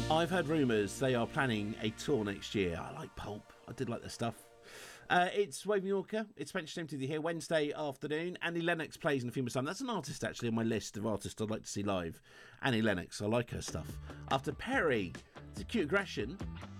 I've heard rumours they are planning a tour next year. I like Pulp. I did like their stuff. It's Wave Yorker. It's Spencer Timothy here. Wednesday afternoon. Annie Lennox plays in a few minutes' time. That's an artist actually on my list of artists I'd like to see live. Annie Lennox. I like her stuff. After Perry, it's Acute Aggression.